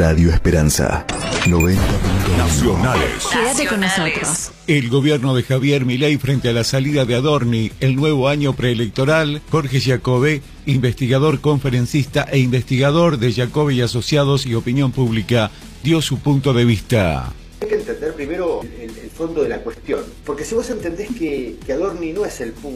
Radio Esperanza 90.1 Nacionales. Quédate con nosotros. El gobierno de Javier Milei frente a la salida de Adorni, el nuevo año preelectoral. Jorge Giacobbe, investigador, conferencista e investigador de Giacobbe y Asociados y Opinión Pública, dio su punto de vista. Hay que entender primero el fondo de la cuestión, porque si vos entendés que Adorni no es el punto